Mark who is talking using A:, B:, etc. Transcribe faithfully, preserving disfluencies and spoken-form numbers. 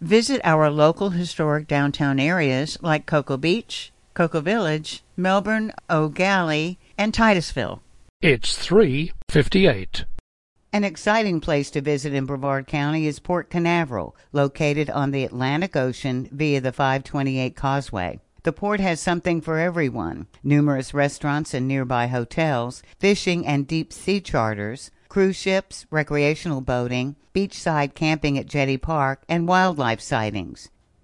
A: Visit our local historic downtown areas like Cocoa Beach, Cocoa Village, Melbourne, O'Galley, and Titusville.
B: It's three fifty-eight.
A: An exciting place to visit in Brevard County is Port Canaveral, located on the Atlantic Ocean via the five twenty-eight Causeway. The port has something for everyone: numerous restaurants and nearby hotels, fishing and deep sea charters, cruise ships, recreational boating, beachside camping at Jetty Park, and wildlife sightings.